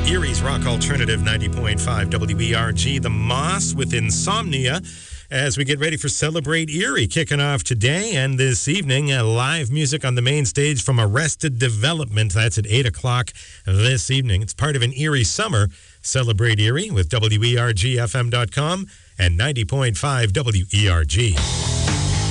Erie's Rock Alternative 90.5 WERG, The Moss with Insomnia, as we get ready for Celebrate Erie, kicking off today and this evening. Live music on the main stage from Arrested Development. That's at 8 o'clock this evening. It's part of an Erie summer. Celebrate Erie with WERGFM.com and 90.5 WERG.